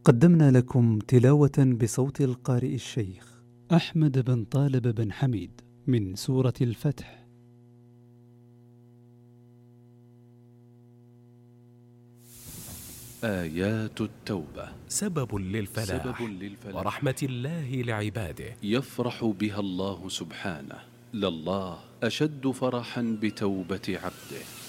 قدمنا لكم تلاوة بصوت القارئ الشيخ أحمد بن طالب بن حميد من سورة الفتح. آيات التوبة سبب للفلاح ورحمة الله لعباده. يفرح بها الله سبحانه، لله أشد فرحا بتوبة عبده.